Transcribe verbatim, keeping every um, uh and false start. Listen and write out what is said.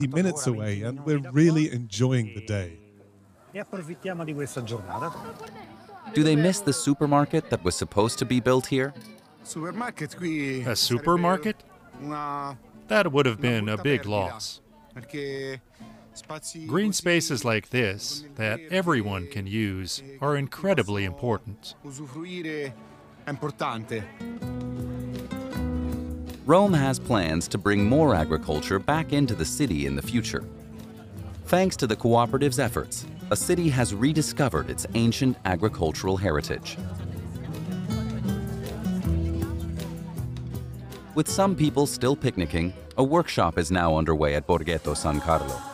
minutes away, and we're really enjoying the day. Do they miss the supermarket that was supposed to be built here? A supermarket? That would have been a big loss. Green spaces like this, that everyone can use, are incredibly important. Rome has plans to bring more agriculture back into the city in the future. Thanks to the cooperative's efforts, a city has rediscovered its ancient agricultural heritage. With some people still picnicking, a workshop is now underway at Borghetto San Carlo.